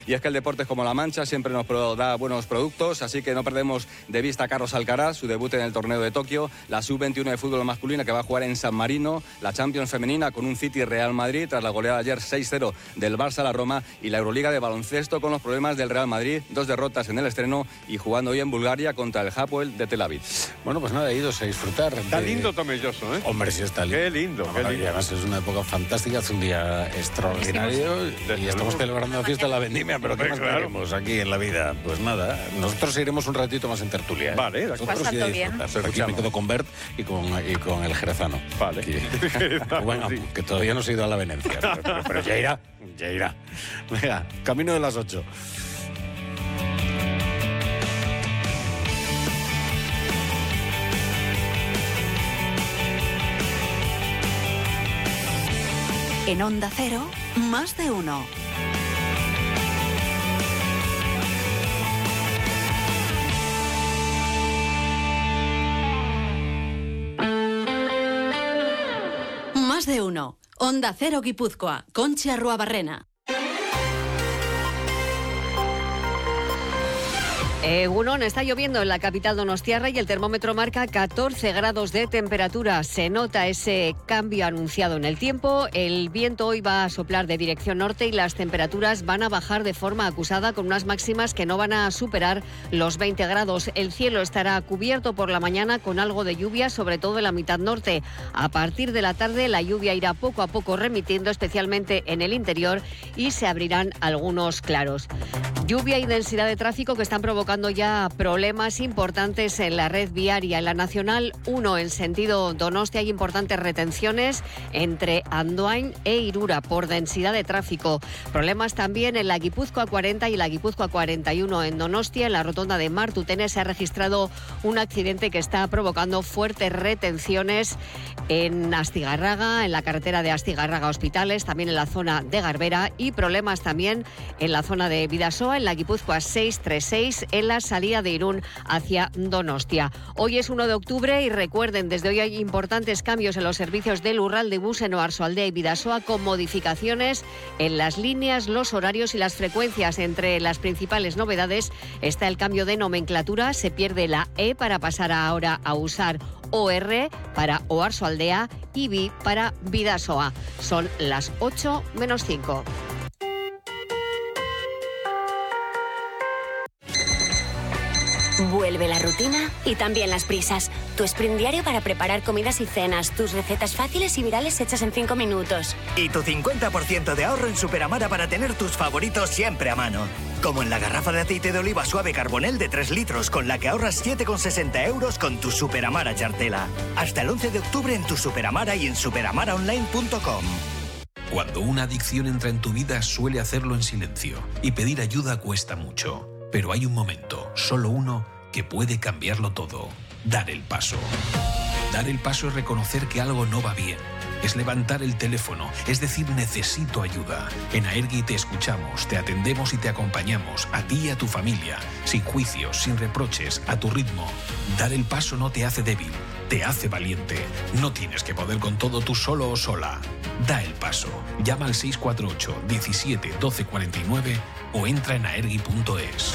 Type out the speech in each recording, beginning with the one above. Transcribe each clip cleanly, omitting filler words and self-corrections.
Y es que el deporte es como la Mancha, siempre nos da buenos productos, así que no perdemos de vista a Carlos Alcaraz, su debut en el torneo de Tokio, la Sub-21 de fútbol masculina que va a jugar en San Marino, la Champions femenina con un City Real Madrid tras la goleada ayer 6-0 del Barça a la Roma, y la Euroliga de baloncesto con los problemas del Real Madrid, 2 derrotas en el estreno y jugando hoy en Bulgaria contra el Hapoel de Tel Aviv. Bueno, pues nada, idos a disfrutar. Está lindo Tomelloso, ¿eh? Hombre, sí está lindo. Qué lindo, qué lindo. Y además es una época fantástica, es un día extraordinario y estamos celebrando la fiesta de la vendimia, pero ¿qué más queremos aquí en la vida? Pues nada, nosotros iremos un ratito más en tertulia, ¿eh? Vale, nosotros sí a disfrutar. Aquí me quedo con Bert y con el jerezano. Vale. Bueno, sí. Que todavía no se ha ido a la Venecia, pero ya irá. Venga, camino de las 8. En Onda Cero, más de uno. Más de uno. Onda Cero Guipúzcoa. Conchi Arruabarrena. Egunon, está lloviendo en la capital donostiarra y el termómetro marca 14 grados de temperatura. Se nota ese cambio anunciado en el tiempo. El viento hoy va a soplar de dirección norte y las temperaturas van a bajar de forma acusada con unas máximas que no van a superar los 20 grados. El cielo estará cubierto por la mañana con algo de lluvia, sobre todo en la mitad norte. A partir de la tarde la lluvia irá poco a poco remitiendo, especialmente en el interior, y se abrirán algunos claros. Lluvia y densidad de tráfico que están provocando ya problemas importantes en la red viaria. En la Nacional 1, en sentido Donosti, hay importantes retenciones entre Andoain e Irura por densidad de tráfico. Problemas también en la Guipúzcoa 40 y la Guipúzcoa 41 en Donostia. En la rotonda de Martutene se ha registrado un accidente que está provocando fuertes retenciones en Astigarraga, en la carretera de Astigarraga Hospitales, también en la zona de Garbera, y problemas también en la zona de Bidasoa, en la Guipúzcoa 636, en la salida de Irún hacia Donostia. Hoy es 1 de octubre y recuerden, desde hoy hay importantes cambios en los servicios del Urraldebus en Oarsoaldea y Bidasoa, con modificaciones en las líneas, los horarios y las frecuencias. Entre las principales novedades está el cambio de nomenclatura. Se pierde la E para pasar ahora a usar OR para Oarsoaldea y BI para Bidasoa. Son las 8:05. Vuelve la rutina y también las prisas. Tu sprint diario para preparar comidas y cenas. Tus recetas fáciles y virales hechas en 5 minutos. Y tu 50% de ahorro en Superamara para tener tus favoritos siempre a mano. Como en la garrafa de aceite de oliva suave Carbonell de 3 litros, con la que ahorras 7,60 € con tu Superamara Chartela. Hasta el 11 de octubre en tu Superamara y en superamaraonline.com. Cuando una adicción entra en tu vida, suele hacerlo en silencio. Y pedir ayuda cuesta mucho. Pero hay un momento, solo uno, que puede cambiarlo todo. Dar el paso. Dar el paso es reconocer que algo no va bien. Es levantar el teléfono, es decir, necesito ayuda. En Aergi te escuchamos, te atendemos y te acompañamos, a ti y a tu familia, sin juicios, sin reproches, a tu ritmo. Dar el paso no te hace débil, te hace valiente. No tienes que poder con todo tú solo o sola. Da el paso. Llama al 648 17 12 49 o entra en aergi.es.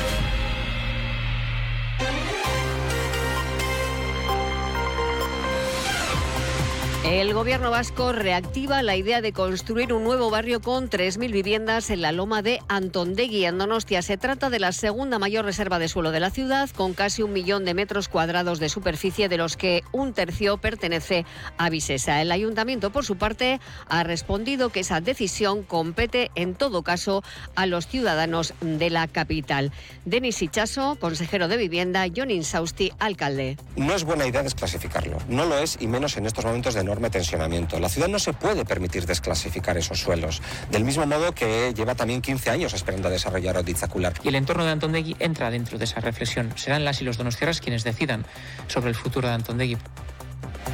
El gobierno vasco reactiva la idea de construir un nuevo barrio con 3.000 viviendas en la loma de Antondegui, en Donostia. Se trata de la segunda mayor reserva de suelo de la ciudad, con casi 1 millón de metros cuadrados de superficie, de los que 1/3 pertenece a Visesa. El ayuntamiento, por su parte, ha respondido que esa decisión compete, en todo caso, a los ciudadanos de la capital. Denis Ichaso, consejero de Vivienda, Jon Insausti, alcalde. No es buena idea desclasificarlo. No lo es, y menos en estos momentos de enorme tensionamiento. La ciudad no se puede permitir desclasificar esos suelos, del mismo modo que lleva también 15 años esperando a desarrollar Oditzacular. Y el entorno de Antondegui entra dentro de esa reflexión. Serán las y los donostiarras quienes decidan sobre el futuro de Antondegui.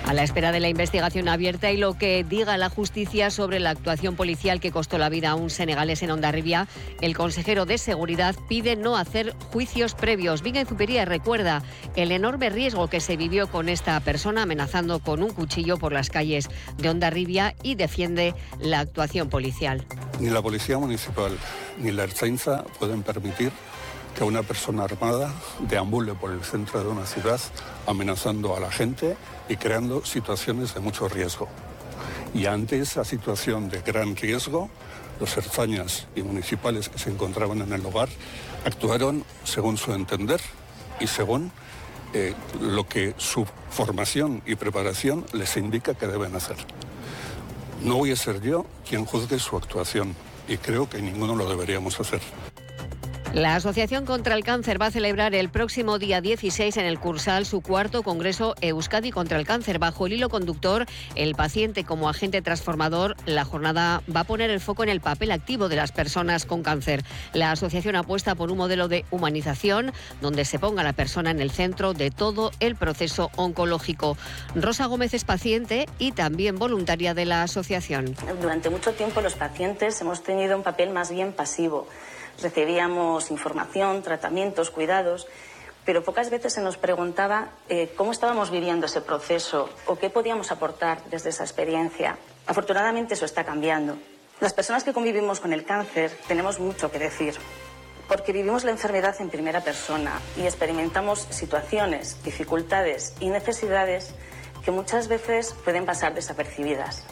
A la espera de la investigación abierta y lo que diga la justicia sobre la actuación policial que costó la vida a un senegalés en Hondarribia, el consejero de Seguridad pide no hacer juicios previos. Miguel Zupiría recuerda el enorme riesgo que se vivió con esta persona amenazando con un cuchillo por las calles de Hondarribia y defiende la actuación policial. Ni la Policía Municipal ni la Ertzaintza pueden permitir que una persona armada deambule por el centro de una ciudad amenazando a la gente y creando situaciones de mucho riesgo. Y ante esa situación de gran riesgo, los ertzainas y municipales que se encontraban en el lugar actuaron según su entender y según lo que su formación y preparación les indica que deben hacer. No voy a ser yo quien juzgue su actuación y creo que ninguno lo deberíamos hacer. La Asociación contra el Cáncer va a celebrar el próximo día 16 en el Cursal su cuarto Congreso Euskadi contra el Cáncer. Bajo el hilo conductor, el paciente como agente transformador, la jornada va a poner el foco en el papel activo de las personas con cáncer. La asociación apuesta por un modelo de humanización donde se ponga a la persona en el centro de todo el proceso oncológico. Rosa Gómez es paciente y también voluntaria de la asociación. Durante mucho tiempo los pacientes hemos tenido un papel más bien pasivo. Recibíamos información, tratamientos, cuidados, pero pocas veces se nos preguntaba cómo estábamos viviendo ese proceso o qué podíamos aportar desde esa experiencia. Afortunadamente eso está cambiando. Las personas que convivimos con el cáncer tenemos mucho que decir, porque vivimos la enfermedad en primera persona y experimentamos situaciones, dificultades y necesidades que muchas veces pueden pasar desapercibidas.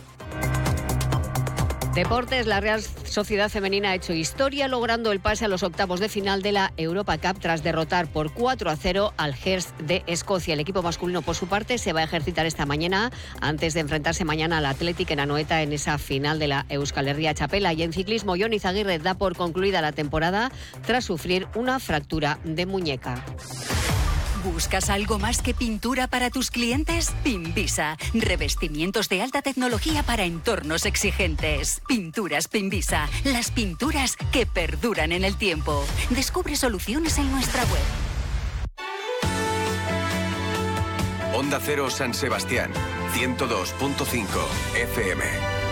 Deportes, la Real Sociedad Femenina ha hecho historia logrando el pase a los octavos de final de la Europa Cup tras derrotar por 4-0 al Hearts de Escocia. El equipo masculino, por su parte, se va a ejercitar esta mañana antes de enfrentarse mañana al Athletic en Anoeta en esa final de la Euskal Herria Txapela. Y en ciclismo, Jon Izaguirre da por concluida la temporada tras sufrir una fractura de muñeca. ¿Buscas algo más que pintura para tus clientes? Pinvisa. Revestimientos de alta tecnología para entornos exigentes. Pinturas Pinvisa. Las pinturas que perduran en el tiempo. Descubre soluciones en nuestra web. Onda Cero San Sebastián, 102.5 FM.